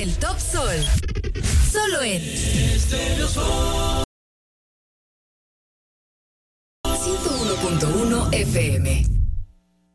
El Top Sol. Solo en Estéreo Sol. 101.1 FM.